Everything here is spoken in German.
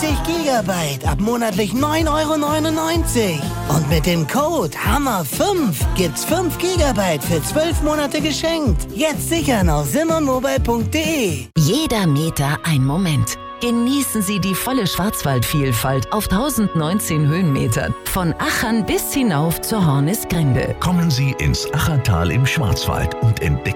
Gigabyte ab monatlich 9,99 €. Und mit dem Code HAMMER5 gibt's 5 Gigabyte für 12 Monate geschenkt. Jetzt sichern auf simonmobile.de. Jeder Meter ein Moment. Genießen Sie die volle Schwarzwaldvielfalt auf 1019 Höhenmetern. Von Achern bis hinauf zur Hornisgrinde. Kommen Sie ins Achertal im Schwarzwald und entdecken